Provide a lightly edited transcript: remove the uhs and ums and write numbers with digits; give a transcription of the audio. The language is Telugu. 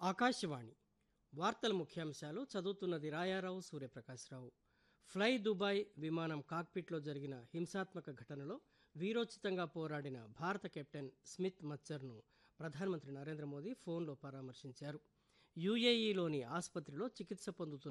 ఆకాశవాణి వార్తల ముఖ్యాంశాలు చదువుతున్నది రాయారావు సూర్యప్రకాశ్రావు. ఫ్లై దుబాయ్ విమానం కాక్పిట్లో జరిగిన హింసాత్మక ఘటనలో వీరోచితంగా పోరాడిన భారత కెప్టెన్ స్మిత్ మచ్చర్ను ప్రధానమంత్రి నరేంద్ర మోదీ ఫోన్లో పరామర్శించారు. యుఏఈలోని ఆసుపత్రిలో చికిత్స పొందుతున్న